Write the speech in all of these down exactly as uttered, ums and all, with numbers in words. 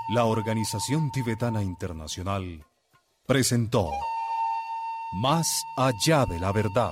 La Organización Tibetana Internacional presentó Más allá de la verdad.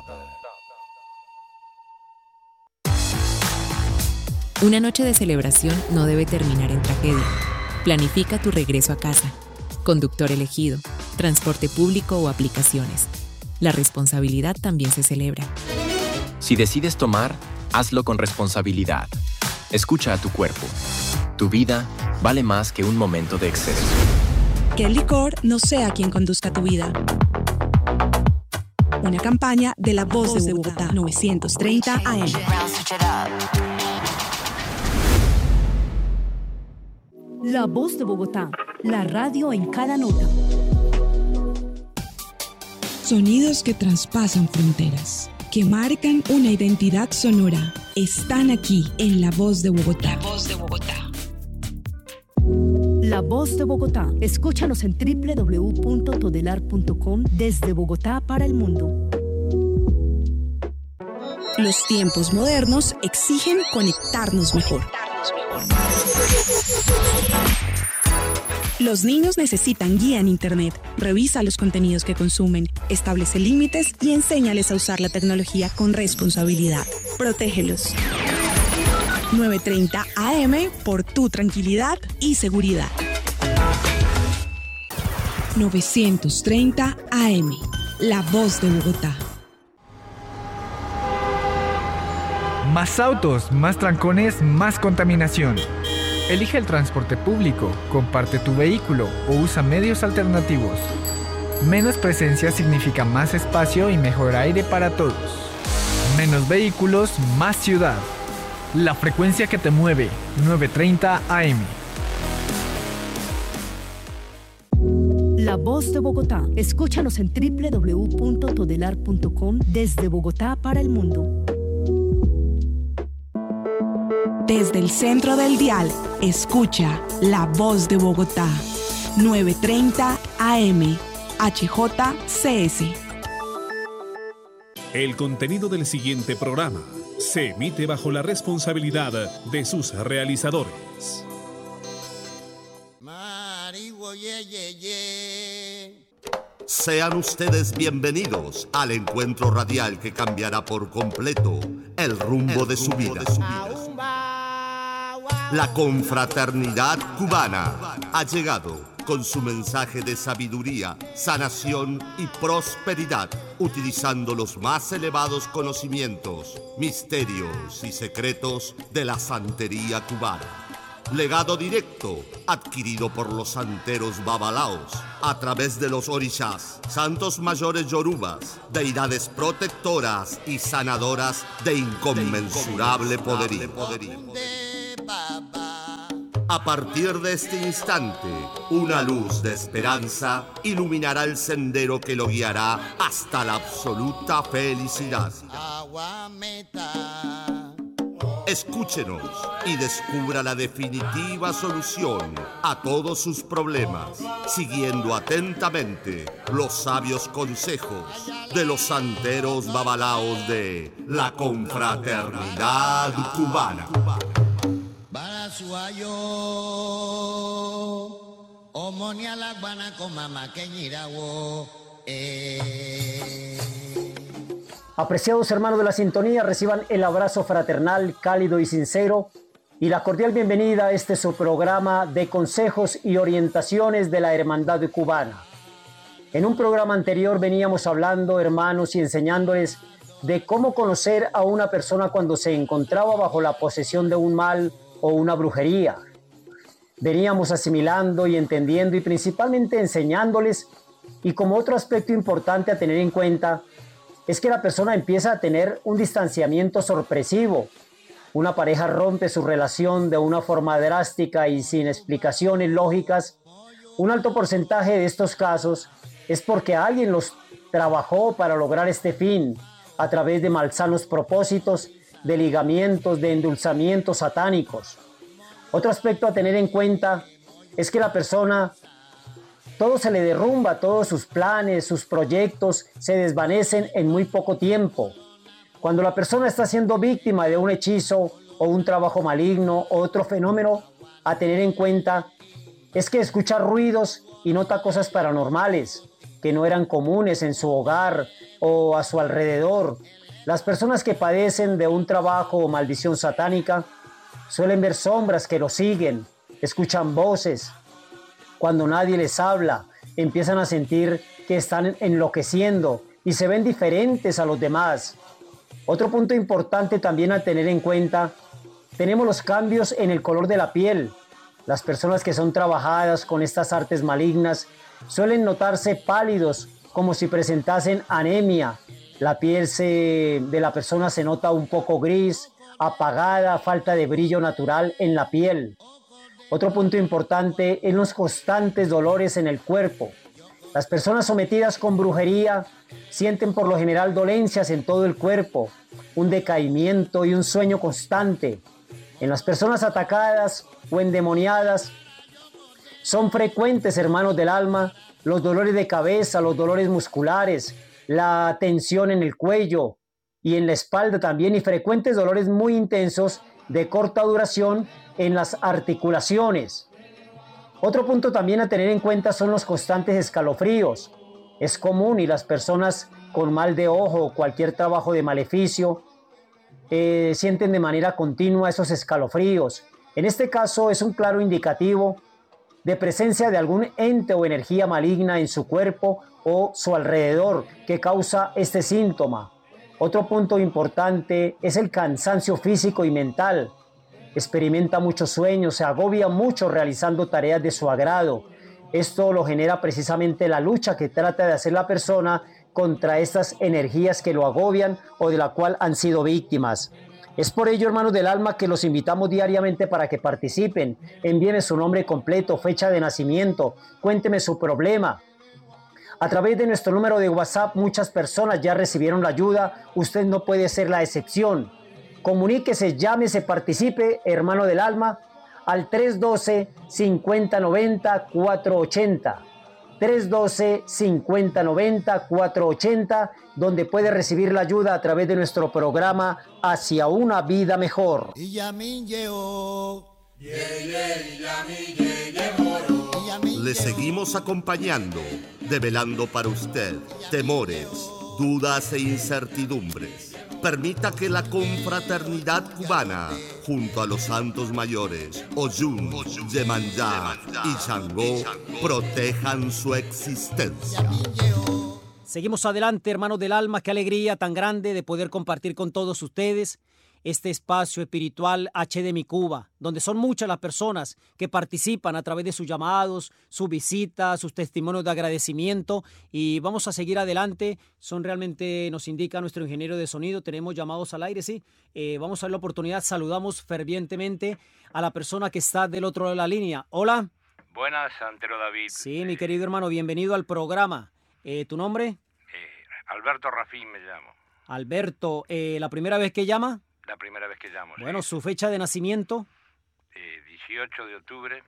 Una noche de celebración no debe terminar en tragedia. Planifica tu regreso a casa. Conductor elegido, transporte público o aplicaciones. La responsabilidad también se celebra. Si decides tomar, hazlo con responsabilidad. Escucha a tu cuerpo. Tu vida vale más que un momento de exceso. Que el licor no sea quien conduzca tu vida. Una campaña de La Voz de Bogotá, novecientos treinta A M. La Voz de Bogotá, la radio en cada nota. Sonidos que traspasan fronteras, que marcan una identidad sonora, están aquí en La Voz de Bogotá. La Voz de Bogotá. La Voz de Bogotá. Escúchanos en doble u doble u doble u punto todelar punto com desde Bogotá para el mundo. Los tiempos modernos exigen conectarnos mejor. Los niños necesitan guía en Internet. Revisa los contenidos que consumen, establece límites y enséñales a usar la tecnología con responsabilidad. Protégelos. novecientos treinta A M por tu tranquilidad y seguridad. novecientos treinta A M, La Voz de Bogotá. Más autos, más trancones, más contaminación. Elige el transporte público, comparte tu vehículo o usa medios alternativos. Menos presencia significa más espacio y mejor aire para todos. Menos vehículos, más ciudad. La frecuencia que te mueve, novecientos treinta A M. La Voz de Bogotá. Escúchanos en doble u doble u doble u punto todelar punto com desde Bogotá para el mundo. Desde el centro del dial, escucha La Voz de Bogotá, novecientos treinta A M, H J C S. El contenido del siguiente programa se emite bajo la responsabilidad de sus realizadores. Sean ustedes bienvenidos al encuentro radial que cambiará por completo el rumbo, el de, su rumbo de su vida. La confraternidad cubana ha llegado con su mensaje de sabiduría, sanación y prosperidad, utilizando los más elevados conocimientos, misterios y secretos de la santería cubana. Legado directo adquirido por los santeros babalaos a través de los orishas, santos mayores yorubas, deidades protectoras y sanadoras de inconmensurable poderío. A partir de este instante, una luz de esperanza iluminará el sendero que lo guiará hasta la absoluta felicidad. Escúchenos y descubra la definitiva solución a todos sus problemas, siguiendo atentamente los sabios consejos de los santeros babalaos de la confraternidad cubana. Apreciados hermanos de la sintonía, reciban el abrazo fraternal, cálido y sincero y la cordial bienvenida a este su programa de consejos y orientaciones de la Hermandad Cubana. En un programa anterior veníamos hablando, hermanos, y enseñándoles de cómo conocer a una persona cuando se encontraba bajo la posesión de un mal o una brujería. Veníamos asimilando y entendiendo y principalmente enseñándoles, y como otro aspecto importante a tener en cuenta, es que la persona empieza a tener un distanciamiento sorpresivo. Una pareja rompe su relación de una forma drástica y sin explicaciones lógicas. Un alto porcentaje de estos casos es porque alguien los trabajó para lograr este fin a través de malsanos propósitos, de ligamientos, de endulzamientos satánicos. Otro aspecto a tener en cuenta es que la persona, todo se le derrumba, todos sus planes, sus proyectos se desvanecen en muy poco tiempo. Cuando la persona está siendo víctima de un hechizo o un trabajo maligno o otro fenómeno, a tener en cuenta es que escucha ruidos y nota cosas paranormales que no eran comunes en su hogar o a su alrededor. Las personas que padecen de un trabajo o maldición satánica suelen ver sombras que los siguen, escuchan voces. Cuando nadie les habla, empiezan a sentir que están enloqueciendo y se ven diferentes a los demás. Otro punto importante también a tener en cuenta, tenemos los cambios en el color de la piel. Las personas que son trabajadas con estas artes malignas suelen notarse pálidos, como si presentasen anemia. La piel se, de la persona se nota un poco gris, apagada, falta de brillo natural en la piel. Otro punto importante es los constantes dolores en el cuerpo. Las personas sometidas con brujería sienten por lo general dolencias en todo el cuerpo, un decaimiento y un sueño constante. En las personas atacadas o endemoniadas son frecuentes, hermanos del alma, los dolores de cabeza, los dolores musculares, la tensión en el cuello y en la espalda también, y frecuentes dolores muy intensos de corta duración en las articulaciones. Otro punto también a tener en cuenta son los constantes escalofríos. Es común y las personas con mal de ojo o cualquier trabajo de maleficio eh, sienten de manera continua esos escalofríos. En este caso es un claro indicativo de presencia de algún ente o energía maligna en su cuerpo o su alrededor que causa este síntoma. Otro punto importante es el cansancio físico y mental. Experimenta muchos sueños, se agobia mucho realizando tareas de su agrado. Esto lo genera precisamente la lucha que trata de hacer la persona contra estas energías que lo agobian o de la cual han sido víctimas. Es por ello, hermanos del alma, que los invitamos diariamente para que participen. Envíenme su nombre completo, fecha de nacimiento, cuénteme su problema. A través de nuestro número de WhatsApp muchas personas ya recibieron la ayuda, usted no puede ser la excepción. Comuníquese, llámese, participe, hermano del alma, al tres uno dos, cinco cero nueve cero, cuatro ocho cero. tres uno dos, cinco cero nueve cero, cuatro ocho cero, donde puede recibir la ayuda a través de nuestro programa Hacia una Vida Mejor. Le seguimos acompañando, develando para usted temores, dudas e incertidumbres. Permita que la confraternidad cubana, junto a los santos mayores, Oyun, Yemanjá y Shango, protejan su existencia. Seguimos adelante, hermanos del alma. Qué alegría tan grande de poder compartir con todos ustedes este espacio espiritual H D Mi Cuba, donde son muchas las personas que participan a través de sus llamados, sus visitas, sus testimonios de agradecimiento, y vamos a seguir adelante. Son realmente, nos indica nuestro ingeniero de sonido, tenemos llamados al aire, sí. Eh, vamos a ver la oportunidad. Saludamos fervientemente a la persona que está del otro lado de la línea. Hola. Buenas, Santero David. Sí, mi querido hermano, bienvenido al programa. Eh, ¿Tu nombre? Eh, Alberto Rafín me llamo. Alberto, eh, ¿la primera vez que llama? La primera vez que llamo. Bueno, sí. ¿Su fecha de nacimiento? Eh, dieciocho de octubre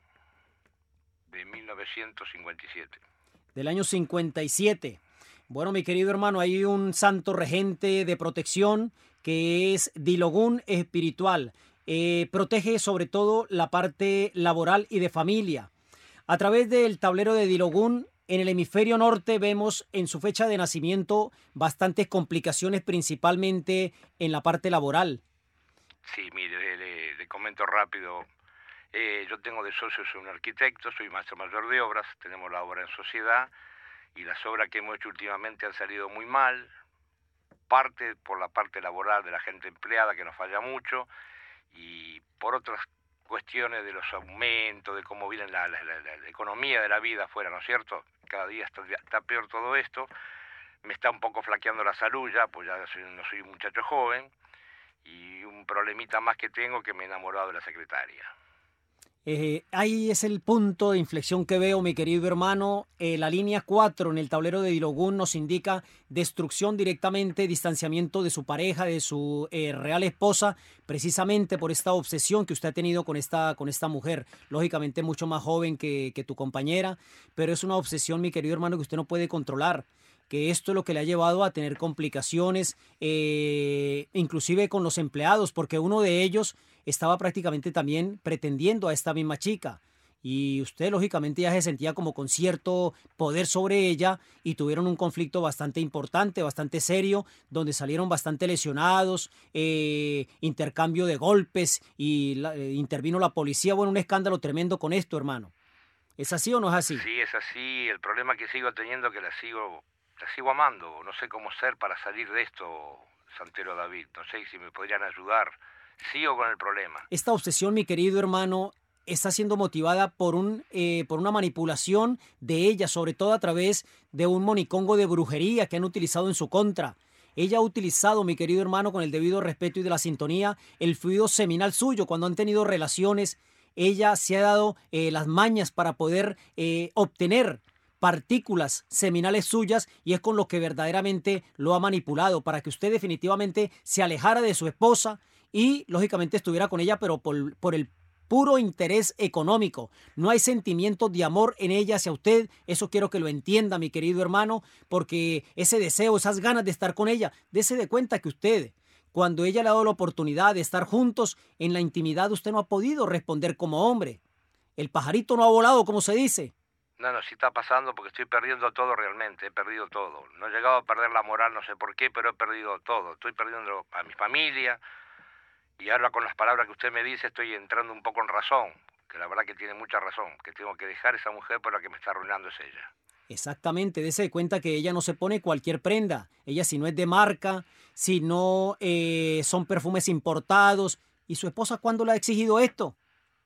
de mil novecientos cincuenta y siete. Del año cincuenta y siete. Bueno, mi querido hermano, hay un santo regente de protección que es Dilogún espiritual. Eh, protege sobre todo la parte laboral y de familia. A través del tablero de Dilogún, en el hemisferio norte vemos en su fecha de nacimiento bastantes complicaciones, principalmente en la parte laboral. Sí, mire, le, le, le comento rápido. Eh, yo tengo de socio, soy un arquitecto, soy maestro mayor de obras, tenemos la obra en sociedad y las obras que hemos hecho últimamente han salido muy mal, parte por la parte laboral de la gente empleada que nos falla mucho y por otras cuestiones de los aumentos, de cómo viene la, la, la, la economía de la vida afuera, ¿no es cierto? Cada día está, está peor todo esto, me está un poco flaqueando la salud ya, pues ya soy, no soy un muchacho joven, y un problemita más que tengo que me he enamorado de la secretaria. Eh, ahí es el punto de inflexión que veo, mi querido hermano. Eh, la línea cuatro en el tablero de Dilogún nos indica destrucción directamente, distanciamiento de su pareja, de su eh, real esposa, precisamente por esta obsesión que usted ha tenido con esta, con esta mujer. Lógicamente mucho más joven que, que tu compañera, pero es una obsesión, mi querido hermano, que usted no puede controlar. Que esto es lo que le ha llevado a tener complicaciones, eh, inclusive con los empleados, porque uno de ellos estaba prácticamente también pretendiendo a esta misma chica. y usted lógicamente ya se sentía como con cierto poder sobre ella y tuvieron un conflicto bastante importante, bastante serio, donde salieron bastante lesionados, eh, intercambio de golpes y la, eh, intervino la policía. Bueno, un escándalo tremendo con esto, hermano. ¿Es así o no es así? Sí, es así. El problema que sigo teniendo es que la sigo, la sigo amando. No sé cómo ser para salir de esto, Santero David. No sé si me podrían ayudar. Sigo con el problema. Esta obsesión, mi querido hermano, está siendo motivada por, un, eh, por una manipulación de ella, sobre todo a través de un monicongo de brujería que han utilizado en su contra. Ella ha utilizado, mi querido hermano, con el debido respeto y de la sintonía, el fluido seminal suyo. Cuando han tenido relaciones, ella se ha dado eh, las mañas para poder eh, obtener partículas seminales suyas, y es con lo que verdaderamente lo ha manipulado para que usted definitivamente se alejara de su esposa y lógicamente estuviera con ella, pero por, por el puro interés económico. No hay sentimientos de amor en ella hacia usted. Eso quiero que lo entienda, mi querido hermano, porque ese deseo, esas ganas de estar con ella, dése de cuenta que usted, cuando ella le ha dado la oportunidad de estar juntos en la intimidad, usted no ha podido responder como hombre. El pajarito no ha volado, como se dice. No, no, sí está pasando porque estoy perdiendo todo realmente, he perdido todo. No he llegado a perder la moral, no sé por qué, pero he perdido todo. Estoy perdiendo a mi familia. Y ahora con las palabras que usted me dice estoy entrando un poco en razón, que la verdad que tiene mucha razón, que tengo que dejar esa mujer, pero la que me está arruinando es ella. Exactamente, dése cuenta que ella no se pone cualquier prenda. Ella, si no es de marca, si no eh, son perfumes importados. ¿Y su esposa cuándo le ha exigido esto?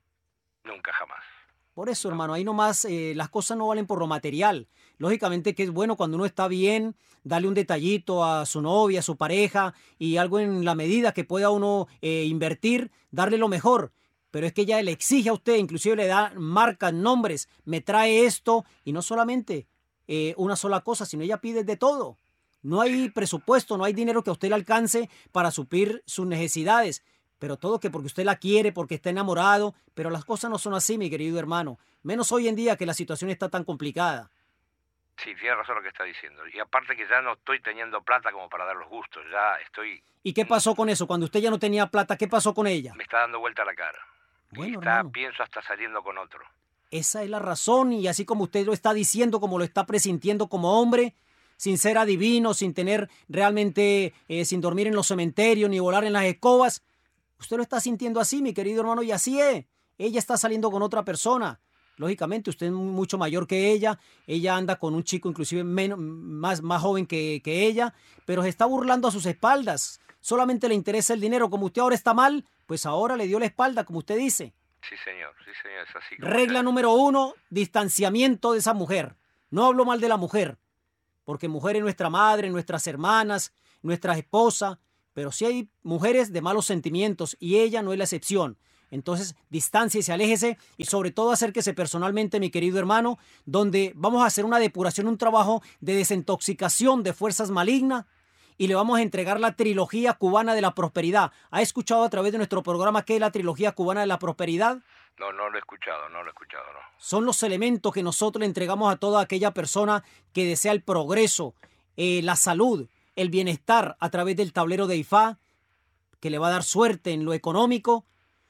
Nunca, jamás. Por eso, hermano, ahí nomás eh, las cosas no valen por lo material. Lógicamente que es bueno cuando uno está bien, darle un detallito a su novia, a su pareja, y algo en la medida que pueda uno eh, invertir, darle lo mejor. Pero es que ella le exige a usted, inclusive le da marcas, nombres, me trae esto, y no solamente eh, una sola cosa, sino ella pide de todo. No hay presupuesto, no hay dinero que a usted le alcance para suplir sus necesidades. Pero todo que porque usted la quiere, porque está enamorado. Pero las cosas no son así, mi querido hermano. Menos hoy en día que la situación está tan complicada. Sí, tiene razón lo que está diciendo. Y aparte que ya no estoy teniendo plata como para dar los gustos. Ya estoy... ¿Y qué pasó con eso? Cuando usted ya no tenía plata, ¿qué pasó con ella? Me está dando vuelta la cara. Bueno, y está, hermano, pienso hasta saliendo con otro. Esa es la razón. Y así como usted lo está diciendo, como lo está presintiendo como hombre, sin ser adivino, sin tener realmente, eh, sin dormir en los cementerios ni volar en las escobas, usted lo está sintiendo así, mi querido hermano, y así es. Ella está saliendo con otra persona. Lógicamente, usted es mucho mayor que ella. Ella anda con un chico inclusive menos, más, más joven que, que ella, pero se está burlando a sus espaldas. Solamente le interesa el dinero. Como usted ahora está mal, pues ahora le dio la espalda, como usted dice. Sí, señor. Sí, señor. Es así. Regla número uno, distanciamiento de esa mujer. No hablo mal de la mujer, porque mujer es nuestra madre, nuestras hermanas, nuestra esposa, pero sí hay mujeres de malos sentimientos y ella no es la excepción. Entonces, distánciese, aléjese y sobre todo acérquese personalmente, mi querido hermano, donde vamos a hacer una depuración, un trabajo de desintoxicación de fuerzas malignas y le vamos a entregar la trilogía cubana de la prosperidad. ¿Ha escuchado a través de nuestro programa qué es la trilogía cubana de la prosperidad? No, no lo he escuchado, no lo he escuchado, no. Son los elementos que nosotros le entregamos a toda aquella persona que desea el progreso, eh, la salud, el bienestar a través del tablero de Ifá, que le va a dar suerte en lo económico,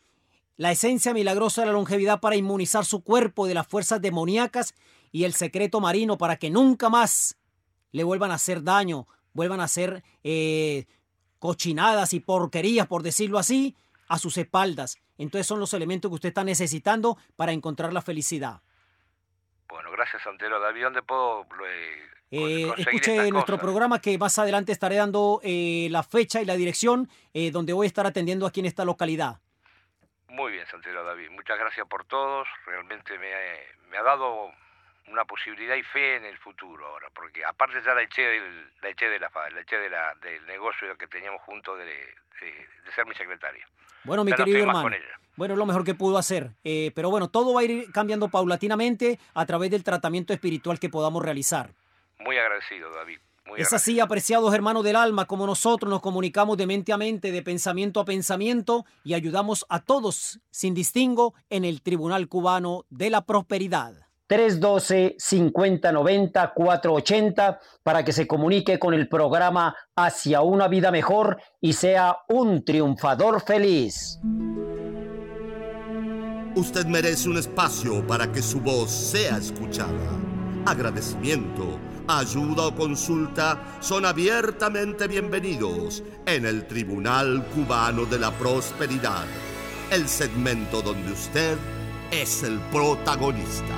la esencia milagrosa de la longevidad para inmunizar su cuerpo de las fuerzas demoníacas y el secreto marino para que nunca más le vuelvan a hacer daño, vuelvan a hacer eh, cochinadas y porquerías, por decirlo así, a sus espaldas. Entonces son los elementos que usted está necesitando para encontrar la felicidad. Bueno, gracias, Santero David. ¿Dónde puedo eh, eh, escuche nuestro cosas? programa, que más adelante estaré dando eh, la fecha y la dirección eh, donde voy a estar atendiendo aquí en esta localidad. Muy bien, Santero David. Muchas gracias por todos. Realmente me, me ha dado una posibilidad y fe en el futuro ahora, porque aparte ya la eché del, la eché de la, la eché de la, del negocio que teníamos juntos de, de, de ser mi secretaria. Bueno, mi ya querido no hermano, bueno, es lo mejor que pudo hacer, eh, pero bueno, todo va a ir cambiando paulatinamente a través del tratamiento espiritual que podamos realizar. Muy agradecido, David. Muy es agradecido. así, apreciados hermanos del alma, como nosotros nos comunicamos de mente a mente, de pensamiento a pensamiento y ayudamos a todos sin distingo en el Tribunal Cubano de la Prosperidad. tres uno dos, cinco cero nueve cero, cuatro ocho cero para que se comunique con el programa Hacia una Vida Mejor y sea un triunfador feliz. Usted merece un espacio para que su voz sea escuchada. Agradecimiento, ayuda o consulta son abiertamente bienvenidos en el Tribunal Cubano de la Prosperidad, el segmento donde usted es el protagonista.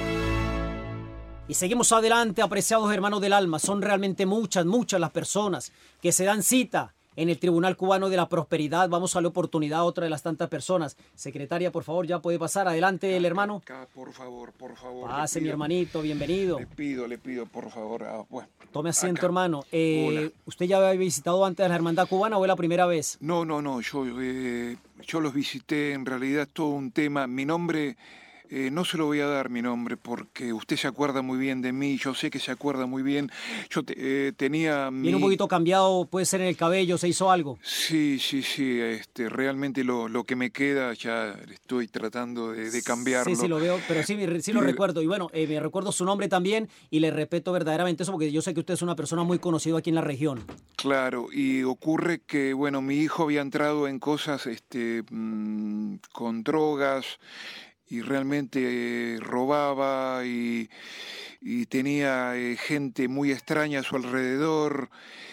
Y seguimos adelante, apreciados hermanos del alma. Son realmente muchas, muchas las personas que se dan cita en el Tribunal Cubano de la Prosperidad. Vamos a la oportunidad a otra de las tantas personas. Secretaria, por favor, ya puede pasar. Adelante, el hermano. Acá, por favor, por favor. Pase, pido, mi hermanito, bienvenido. Le pido, le pido, por favor. Ah, bueno, Tome asiento, acá. hermano. Eh, ¿Usted ya había visitado antes a la Hermandad Cubana o es la primera vez? No, no, no. Yo, eh, yo los visité. En realidad, todo un tema. Mi nombre... Eh, no se lo voy a dar mi nombre porque usted se acuerda muy bien de mí, yo sé que se acuerda muy bien. Yo te, eh, tenía... Mi... Viene un poquito cambiado, puede ser en el cabello, ¿se hizo algo? Sí, sí, sí, este, realmente lo, lo que me queda ya estoy tratando de, de cambiarlo. Sí, sí, lo veo, pero sí, sí lo y... recuerdo. Y bueno, eh, me recuerdo su nombre también y le respeto verdaderamente eso porque yo sé que usted es una persona muy conocida aquí en la región. Claro, y ocurre que, bueno, mi hijo había entrado en cosas este, mmm, con drogas... y realmente eh, robaba y, y tenía eh, gente muy extraña a su alrededor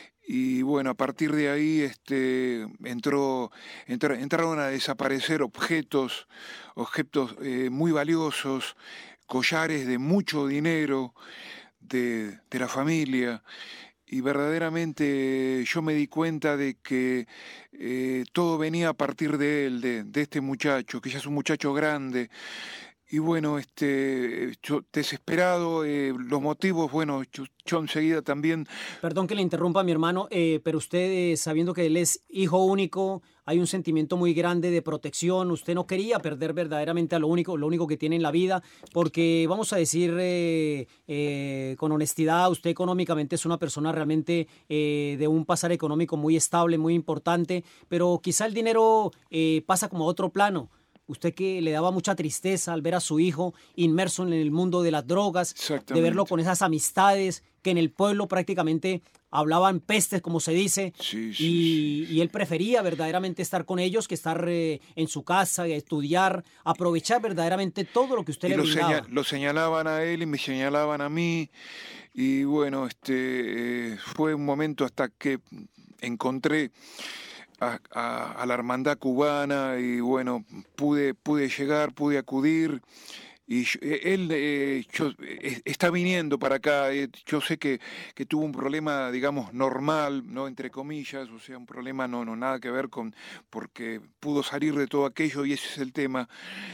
y bueno, a partir de ahí este, entró, entró, entraron a desaparecer objetos, objetos eh, muy valiosos, collares de mucho dinero de, de la familia. Y verdaderamente yo me di cuenta de que eh, todo venía a partir de él, de, de este muchacho, que ya es un muchacho grande. Y bueno, este, yo desesperado, eh, los motivos, bueno, yo, yo enseguida también... Perdón que le interrumpa, mi hermano, eh, pero usted, eh, sabiendo que él es hijo único, hay un sentimiento muy grande de protección. Usted no quería perder verdaderamente a lo único, lo único que tiene en la vida, porque vamos a decir eh, eh, con honestidad, usted económicamente es una persona realmente eh, de un pasar económico muy estable, muy importante, pero quizá el dinero eh, pasa como a otro plano. Usted que le daba mucha tristeza al ver a su hijo inmerso en el mundo de las drogas, de verlo con esas amistades que en el pueblo prácticamente hablaban pestes, como se dice, sí, sí, y, sí. y él prefería verdaderamente estar con ellos que estar eh, en su casa, estudiar, aprovechar verdaderamente todo lo que usted y le lo brindaba. Señal, lo señalaban a él y me señalaban a mí, y bueno, este eh, fue un momento hasta que encontré A, a, a la Hermandad Cubana y bueno, pude, pude llegar, pude acudir y yo, él eh, yo, eh, está viniendo para acá, eh, yo sé que, que tuvo un problema, digamos, normal, ¿no? Entre comillas, o sea, un problema no, no nada que ver con, porque pudo salir de todo aquello y ese es el tema.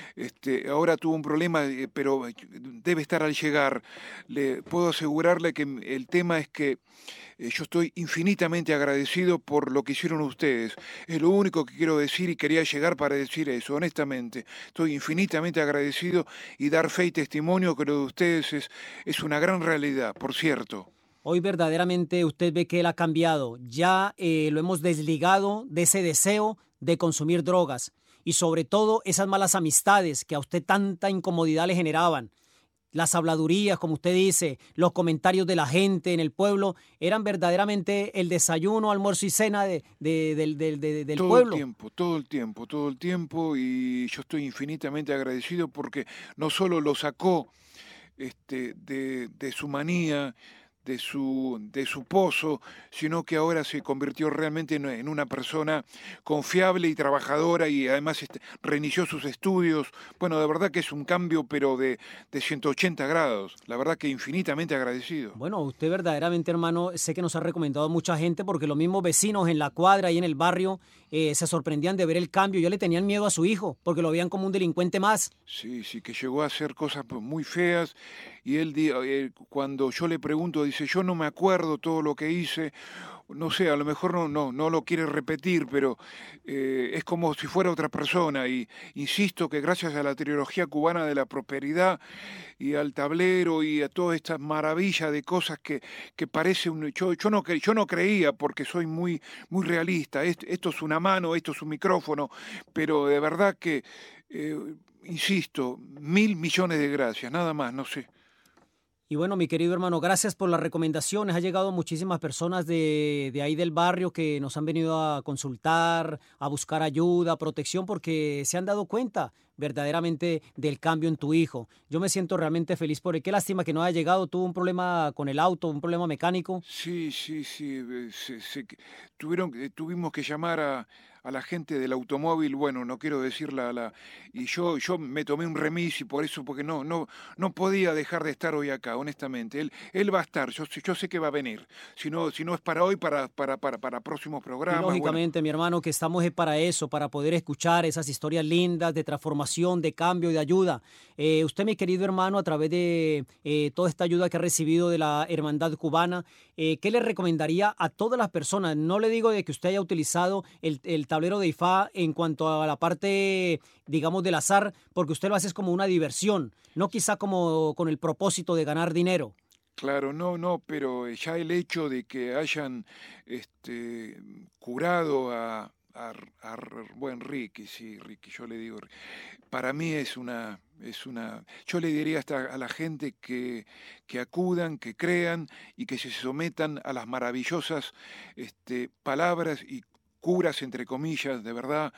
Este, ahora tuvo un problema, eh, pero debe estar al llegar. Le puedo asegurarle que el tema es que Eh, yo estoy infinitamente agradecido por lo que hicieron ustedes. Es lo único que quiero decir y quería llegar para decir eso, honestamente. Estoy infinitamente agradecido y dar fe y testimonio que lo de ustedes es, es una gran realidad, por cierto. Hoy verdaderamente usted ve que él ha cambiado. Ya eh, lo hemos desligado de ese deseo de consumir drogas y sobre todo esas malas amistades que a usted tanta incomodidad le generaban. Las habladurías, como usted dice, los comentarios de la gente en el pueblo, eran verdaderamente el desayuno, almuerzo y cena de, de, de, de, de, del todo pueblo. Todo el tiempo, todo el tiempo, todo el tiempo, y yo estoy infinitamente agradecido porque no solo lo sacó este, de, de su manía, de su, de su pozo, sino que ahora se convirtió realmente en, en una persona confiable y trabajadora y además este, reinició sus estudios. Bueno, de verdad que es un cambio, pero de, de ciento ochenta grados. La verdad que infinitamente agradecido. Bueno, usted verdaderamente, hermano, sé que nos ha recomendado a mucha gente porque los mismos vecinos en la cuadra y en el barrio eh, se sorprendían de ver el cambio. Ya le tenían miedo a su hijo porque lo veían como un delincuente más. Sí, sí, que llegó a hacer cosas muy feas y él, eh, cuando yo le pregunto, dice, yo no me acuerdo todo lo que hice, no sé, a lo mejor no, no, no lo quiere repetir, pero eh, es como si fuera otra persona y insisto que gracias a la trilogía cubana de la prosperidad y al tablero y a todas estas maravillas de cosas que, que parece un... Yo, yo, no, yo no creía porque soy muy, muy realista, esto, esto es una mano, esto es un micrófono, pero de verdad que, eh, insisto, mil millones de gracias, nada más, no sé. Y bueno, mi querido hermano, gracias por las recomendaciones. Ha llegado muchísimas personas de, de ahí del barrio que nos han venido a consultar, a buscar ayuda, protección, porque se han dado cuenta verdaderamente del cambio en tu hijo. Yo me siento realmente feliz por él. Qué lástima que no haya llegado. Tuvo un problema con el auto, un problema mecánico. Sí, sí, sí. Se, se, tuvieron, tuvimos que llamar a, a la gente del automóvil, bueno, no quiero decir la... la y yo, yo me tomé un remis y por eso, porque no, no, no podía dejar de estar hoy acá, honestamente. Él, él va a estar, yo, yo sé que va a venir. Si no, si no es para hoy, para, para, para, para próximos programas. Y lógicamente, bueno. Mi hermano, que estamos para eso, para poder escuchar esas historias lindas de transformación, de cambio, de ayuda. Eh, usted, mi querido hermano, a través de eh, toda esta ayuda que ha recibido de la Hermandad Cubana, eh, ¿qué le recomendaría a todas las personas? No le digo de que usted haya utilizado el, el tablero de I F A en cuanto a la parte, digamos, del azar, porque usted lo hace como una diversión, no quizá como con el propósito de ganar dinero. Claro, no, no, pero ya el hecho de que hayan este, curado a, a, a buen Ricky, sí, Ricky, yo le digo, para mí es una, es una, yo le diría hasta a la gente que, que acudan, que crean y que se sometan a las maravillosas este, palabras y curas, entre comillas, de verdad,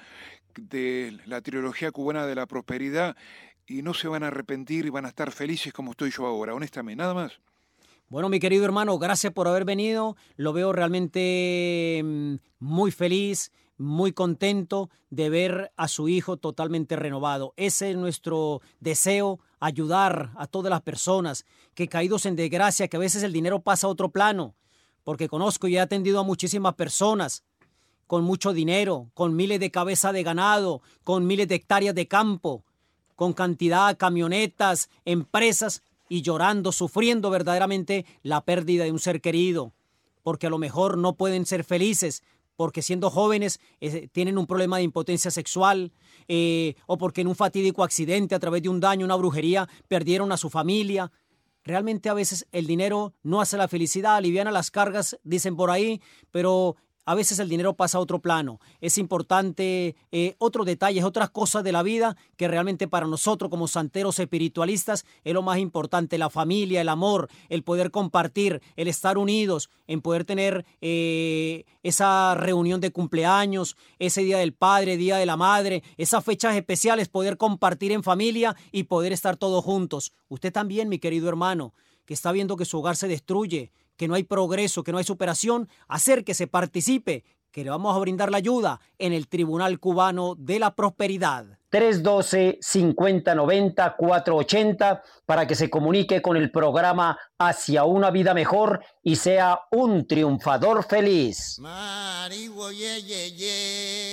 de la trilogía cubana de la prosperidad, y no se van a arrepentir y van a estar felices como estoy yo ahora, honestamente, nada más. Bueno, mi querido hermano, gracias por haber venido. Lo veo realmente muy feliz, muy contento de ver a su hijo totalmente renovado. Ese es nuestro deseo, ayudar a todas las personas que caídos en desgracia, que a veces el dinero pasa a otro plano, porque conozco y he atendido a muchísimas personas con mucho dinero, con miles de cabezas de ganado, con miles de hectáreas de campo, con cantidad de camionetas, empresas, y llorando, sufriendo verdaderamente la pérdida de un ser querido, porque a lo mejor no pueden ser felices, porque siendo jóvenes eh, tienen un problema de impotencia sexual, eh, o porque en un fatídico accidente, a través de un daño, una brujería, perdieron a su familia. Realmente a veces el dinero no hace la felicidad, aliviana las cargas, dicen por ahí, pero a veces el dinero pasa a otro plano. Es importante eh, otros detalles, otras cosas de la vida que realmente para nosotros como santeros espiritualistas es lo más importante, la familia, el amor, el poder compartir, el estar unidos, en poder tener eh, esa reunión de cumpleaños, ese día del padre, día de la madre, esas fechas especiales, poder compartir en familia y poder estar todos juntos. Usted también, mi querido hermano, que está viendo que su hogar se destruye, que no hay progreso, que no hay superación, acérquese, participe, que le vamos a brindar la ayuda en el Tribunal Cubano de la Prosperidad. tres uno dos, cinco cero nueve cero, cuatro ocho cero para que se comunique con el programa Hacia una Vida Mejor y sea un triunfador feliz.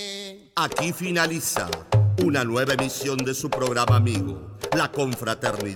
Aquí finaliza una nueva emisión de su programa amigo, La Confraternidad.